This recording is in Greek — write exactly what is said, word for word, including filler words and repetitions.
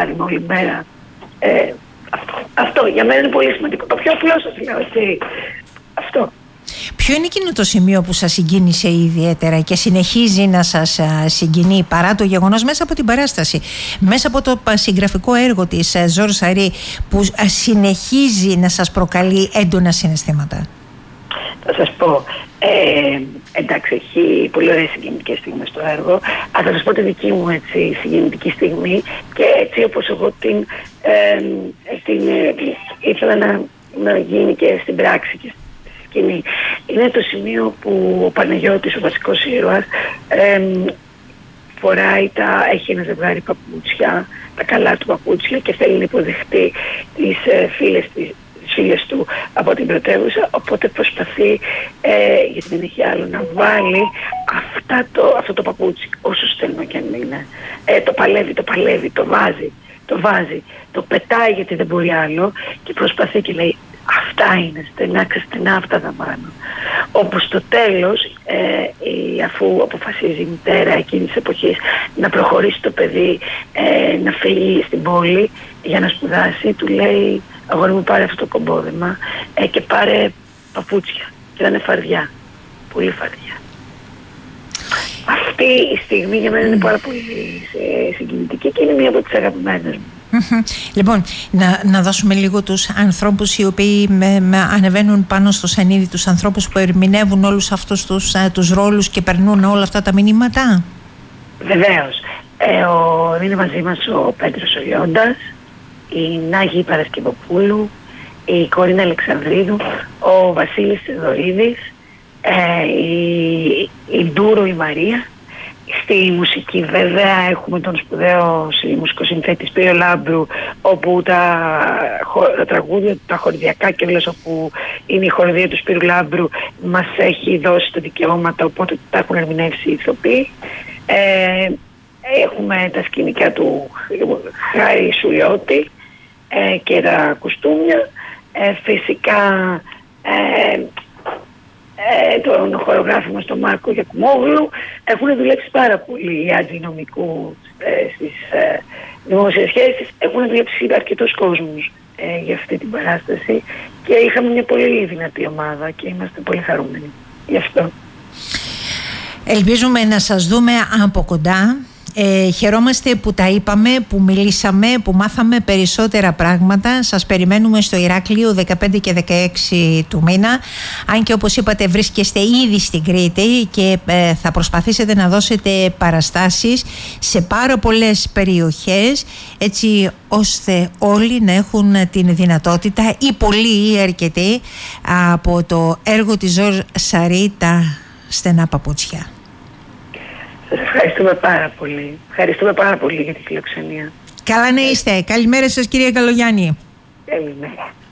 με όλη μέρα. Ε, αυτό, αυτό για μένα είναι πολύ σημαντικό. Το πιο απλό σας λέω, έτσι. Αυτό. Ποιο είναι εκείνο το σημείο που σας συγκίνησε ιδιαίτερα και συνεχίζει να σας συγκινεί παρά το γεγονός μέσα από την παράσταση, μέσα από το συγγραφικό έργο της Ζορ Σαρή, που συνεχίζει να σας προκαλεί έντονα συναισθήματα? Θα σας πω, ε, εντάξει, έχει πολύ ωραίες συγκινητικές στιγμές στο έργο, αλλά θα σας πω τη δική μου έτσι, συγκινητική στιγμή και έτσι όπως εγώ την, ε, την ε, ήθελα να, να γίνει και στην πράξη και στη σκηνή. Είναι το σημείο που ο Παναγιώτης, ο βασικός ήρωας, ε, φοράει τα, έχει ένα ζευγάρι παπούτσια, τα καλά του παπούτσια και θέλει να υποδεχτεί τις ε, φίλες της φίλες του από την πρωτεύουσα, οπότε προσπαθεί, ε, γιατί δεν έχει άλλο, να βάλει αυτά το, αυτό το παπούτσι, όσο στενό και αν είναι. Ε, το παλεύει, το παλεύει, το βάζει, το βάζει, το πετάει γιατί δεν μπορεί άλλο και προσπαθεί και λέει αυτά είναι, στενά, ξεστενά αυτά θα πάνω. Όπως στο τέλος, ε, η, αφού αποφασίζει η μητέρα εκείνης της εποχής να προχωρήσει το παιδί, ε, να φύγει στην πόλη για να σπουδάσει, του λέει αγόρι μου πάρε αυτό το κομπόδεμα ε, και πάρε παπούτσια. Και ήταν φαρδιά, πολύ φαρδιά. Αυτή η στιγμή για μένα είναι πάρα πολύ συγκινητική και είναι μία από τις αγαπημένες μου. Λοιπόν, να, να δώσουμε λίγο τους ανθρώπους οι οποίοι με, με ανεβαίνουν πάνω στο σανίδι, τους ανθρώπους που ερμηνεύουν όλους αυτούς τους, α, τους ρόλους και περνούν όλα αυτά τα μηνύματα. Βεβαίως. Ε, ο, είναι μαζί μας ο Πέτρος ο Λιώντας, η Νάγη Παρασκευοπούλου, η Κορίνα Αλεξανδρίδου, ο Βασίλης Θεοδωρίδης, ε, η, η Ντούρο η Μαρία. Στη μουσική βέβαια έχουμε τον σπουδαίο μουσικοσυνθέτη Σπύρο Λάμπρου, όπου τα, τα τραγούδια, τα χορδιακά και όλες όπου είναι η χορδία του Σπύρου Λάμπρου μας έχει δώσει τα δικαιώματα, οπότε τα έχουν ερμηνεύσει οι ηθοποιοί. Ε, έχουμε τα σκηνικά του Χάρη Σουλιώτη ε, και τα κουστούμια. Ε, φυσικά ε, ε, τον χορογράφο μας τον Μάρκο Γιακουμόγλου. Έχουν δουλέψει πάρα πολύ οι άντροι νομικού ε, στις ε, δημόσιες σχέσεις. Έχουν δουλέψει αρκετός κόσμος ε, για αυτή την παράσταση και είχαμε μια πολύ δυνατή ομάδα και είμαστε πολύ χαρούμενοι γι' αυτό. Ελπίζουμε να σας δούμε από κοντά. Ε, χαιρόμαστε που τα είπαμε, που μιλήσαμε, που μάθαμε περισσότερα πράγματα. Σας περιμένουμε στο Ηράκλειο δεκαπέντε και δεκαέξι του μήνα. Αν και όπως είπατε βρίσκεστε ήδη στην Κρήτη και ε, θα προσπαθήσετε να δώσετε παραστάσεις σε πάρα πολλές περιοχές, έτσι ώστε όλοι να έχουν την δυνατότητα, ή πολλοί ή αρκετοί, από το έργο της Ζορ Σαρή, τα στενά παπούτσια. Σας ευχαριστούμε πάρα πολύ. Ευχαριστούμε πάρα πολύ για τη φιλοξενία. Καλά να είστε. Καλημέρα σας κυρία Καλογιάννη. Καλημέρα.